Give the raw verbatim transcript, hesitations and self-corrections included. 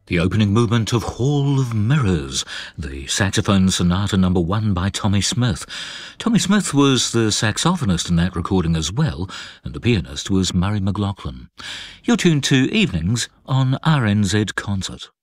The opening movement of Hall of Mirrors, the saxophone sonata number one by Tommy Smith. Tommy Smith was the saxophonist in that recording as well, and the pianist was Murray McLaughlin. You're tuned to Evenings on R N Z Concert.